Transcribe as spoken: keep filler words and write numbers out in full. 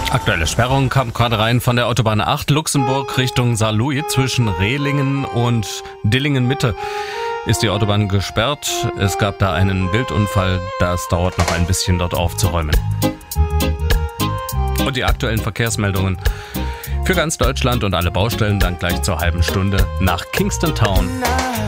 Aktuelle Sperrung kam gerade rein von der Autobahn acht Luxemburg Richtung Saarlouis. Zwischen Rehlingen und Dillingen Mitte ist die Autobahn gesperrt. Es gab da einen Wildunfall, das dauert noch ein bisschen dort aufzuräumen. Und die aktuellen Verkehrsmeldungen für ganz Deutschland und alle Baustellen dann gleich zur halben Stunde nach Kingston Town.